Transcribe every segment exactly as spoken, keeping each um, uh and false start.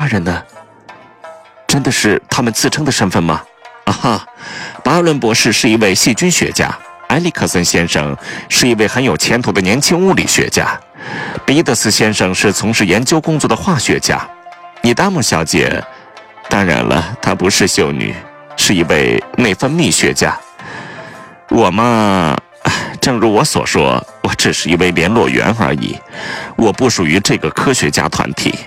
人呢？真的是他们自称的身份吗？啊哈，巴伦博士是一位细菌学家，埃里克森先生是一位很有前途的年轻物理学家，彼得斯先生是从事研究工作的化学家。你达姆小姐，当然了，她不是修女，是一位内分泌学家。我嘛，正如我所说，我只是一位联络员而已，我不属于这个科学家团体。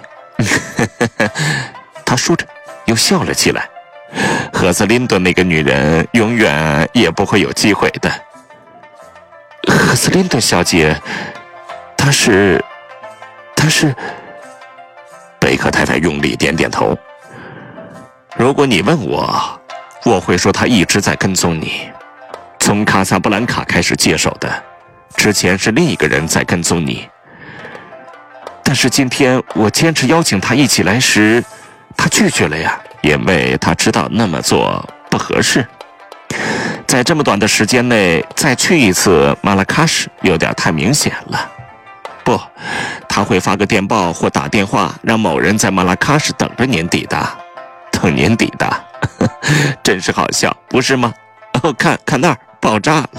他说着又笑了起来。赫斯林顿那个女人永远也不会有机会的。赫斯林顿小姐，她是她是贝克太太用力点点头。如果你问我，我会说她一直在跟踪你，从卡萨布兰卡开始接手的，之前是另一个人在跟踪你。但是今天我坚持邀请她一起来时，她拒绝了呀，因为她知道那么做不合适。在这么短的时间内再去一次马拉喀什有点太明显了。不，他会发个电报或打电话让某人在马拉喀什等着您抵达，等您抵达。真是好笑，不是吗？哦，看看那儿爆炸了。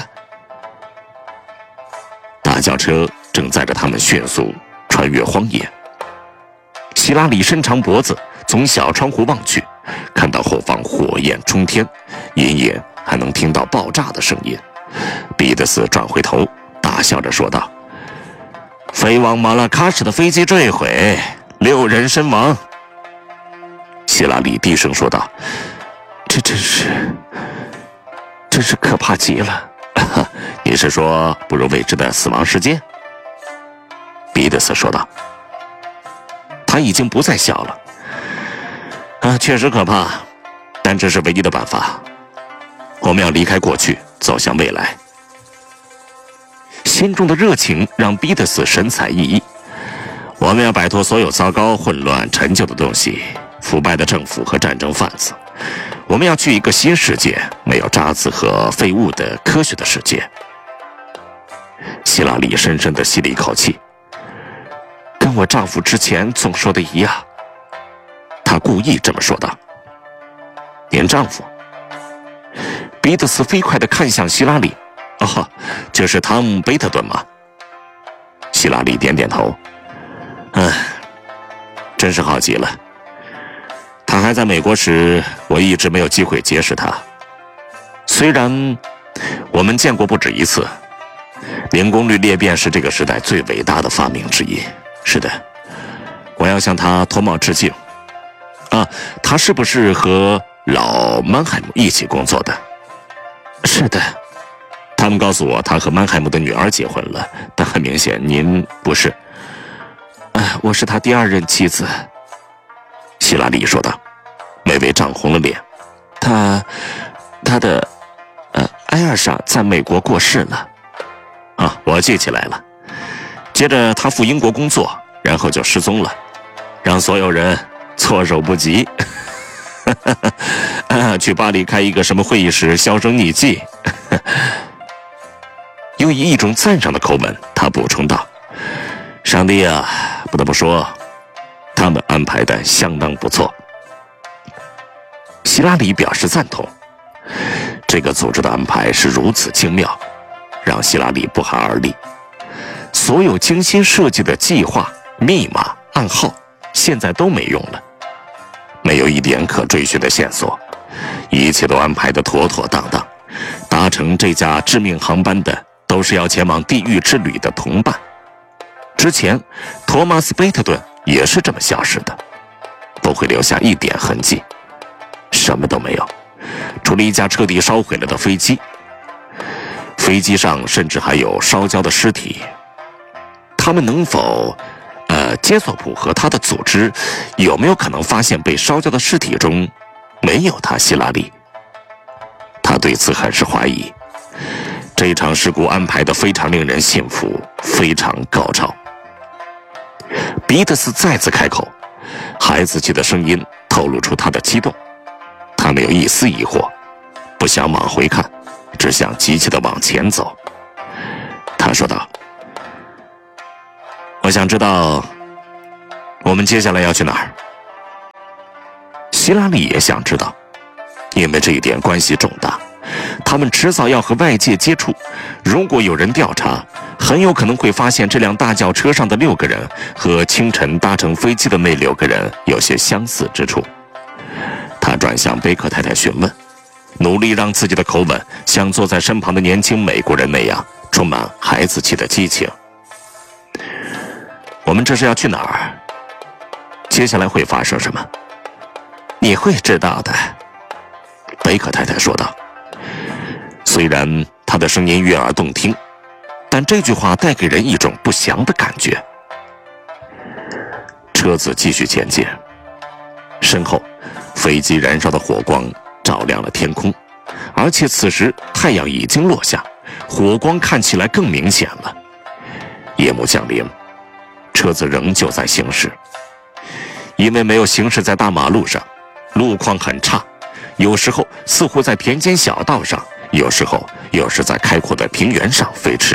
大轿车正载着他们迅速穿越荒野。希拉里伸长脖子从小窗户望去，看到后方火焰冲天，隐隐还能听到爆炸的声音。彼得斯转回头大笑着说道：飞往马拉喀什的飞机坠毁，六人身亡。希拉里低声说道：这真是真是可怕极了。你是说不如未知的死亡事件？彼得斯说道。他已经不再笑了。啊，确实可怕，但这是唯一的办法。我们要离开过去，走向未来。心中的热情让彼得斯神采奕奕。我们要摆脱所有糟糕、混乱、陈旧的东西，腐败的政府和战争贩子。我们要去一个新世界，没有渣子和废物的科学的世界。希拉里深深地吸了一口气。跟我丈夫之前总说的一样。他故意这么说道。您丈夫？彼得斯飞快地看向希拉里。哦，就是汤姆·贝特顿吗？希拉里点点头。唉，真是好极了。他还在美国时，我一直没有机会结识他。虽然我们见过不止一次，零功率裂变是这个时代最伟大的发明之一。是的，我要向他脱帽致敬。啊，他是不是和老曼海姆一起工作的？是的，他们告诉我他和曼海姆的女儿结婚了，但很明显您不是。啊，我是他第二任妻子。希拉里说道，微微涨红了脸。他，他的，呃，埃尔莎在美国过世了。啊，我记起来了。接着他赴英国工作，然后就失踪了，让所有人措手不及。啊，去巴黎开一个什么会议时销声匿迹。又以一种赞赏的口吻，他补充道：上帝啊，不得不说，他们安排的相当不错。希拉里表示赞同。这个组织的安排是如此精妙，让希拉里不寒而栗。所有精心设计的计划、密码、暗号，现在都没用了，没有一点可追寻的线索，一切都安排得妥妥当当。搭乘这架致命航班的都是要前往地狱之旅的同伴。之前，托马斯·贝特顿也是这么消失的，不会留下一点痕迹，什么都没有，除了一架彻底烧毁了的飞机。飞机上甚至还有烧焦的尸体。他们能否，呃，杰索普和他的组织有没有可能发现被烧焦的尸体中没有他希拉里？他对此很是怀疑。这场事故安排得非常令人信服，非常高超。彼得斯再次开口，孩子气的声音透露出他的激动。他没有一丝疑惑，不想往回看，只想急切地往前走。他说道：我想知道我们接下来要去哪儿。 希拉里也想知道，因为这一点关系重大，他们迟早要和外界接触。如果有人调查，很有可能会发现这辆大轿车上的六个人和清晨搭乘飞机的那六个人有些相似之处。他转向贝克太太询问，努力让自己的口吻像坐在身旁的年轻美国人那样充满孩子气的激情。我们这是要去哪儿？接下来会发生什么？你会知道的，贝克太太说道。虽然她的声音悦耳动听，但这句话带给人一种不祥的感觉。车子继续前进，身后飞机燃烧的火光照亮了天空，而且此时太阳已经落下，火光看起来更明显了。夜幕降临，车子仍旧在行驶。因为没有行驶在大马路上，路况很差，有时候似乎在田间小道上，有时候又是在开阔的平原上飞驰。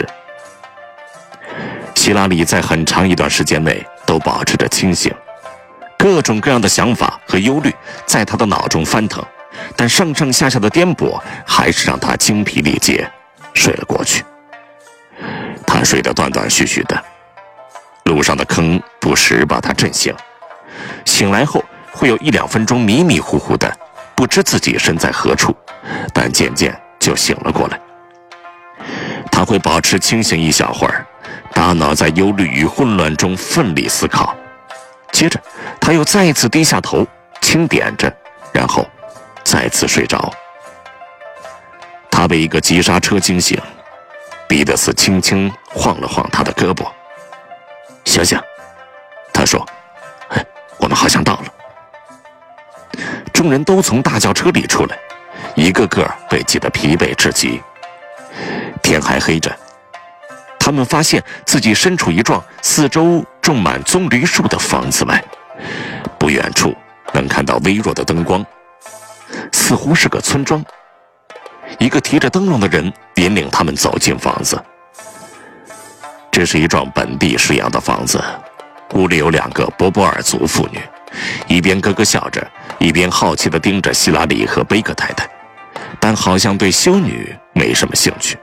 希拉里在很长一段时间内都保持着清醒，各种各样的想法和忧虑在他的脑中翻腾，但上上下下的颠簸还是让他精疲力竭，睡了过去。他睡得断断续续的，路上的坑不时把他震醒，醒来后会有一两分钟迷迷糊糊的，不知自己身在何处，但渐渐就醒了过来。他会保持清醒一小会儿，大脑在忧虑与混乱中奋力思考，接着他又再一次低下头轻点着，然后再次睡着。他被一个急刹车惊醒，彼得斯轻轻晃了晃他的胳膊。醒醒，他说，我们好像到了。众人都从大轿车里出来，一个个被挤得疲惫至极。天还黑着，他们发现自己身处一幢四周种满棕榈树的房子外，不远处能看到微弱的灯光，似乎是个村庄。一个提着灯笼的人引领他们走进房子。这是一幢本地式样的房子，屋里有两个波波尔族妇女，一边咯咯笑着，一边好奇地盯着希拉里和贝克太太，但好像对修女没什么兴趣。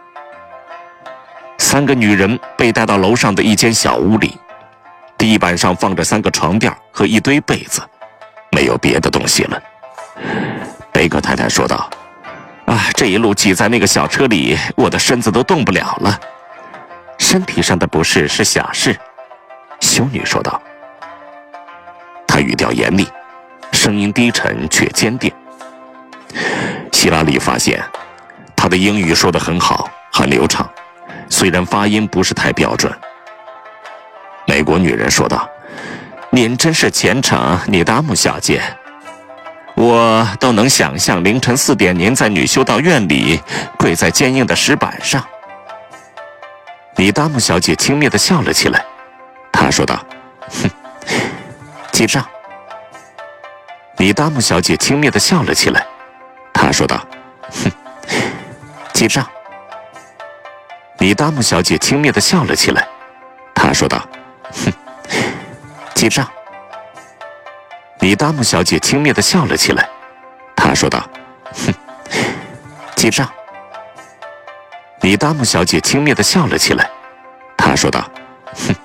三个女人被带到楼上的一间小屋里，地板上放着三个床垫和一堆被子，没有别的东西了。贝克太太说道，啊，这一路挤在那个小车里，我的身子都动不了了。身体上的不适是小事，修女说道。她语调严厉，声音低沉却坚定。希拉里发现她的英语说得很好，很流畅，虽然发音不是太标准。美国女人说道，您真是虔诚，尼达姆小姐，我都能想象凌晨四点您在女修道院里跪在坚硬的石板上。尼达姆小姐轻蔑地笑了起来，她说道，哼，记账。尼达姆小姐轻蔑地笑了起来，她说道，哼，记账。尼达姆小姐轻蔑地笑了起来，她说道，哼，记账。尼达姆小姐轻蔑地笑了起来，她说道，哼，记账。尼达姆小姐轻蔑地笑了起来，她说道，哼。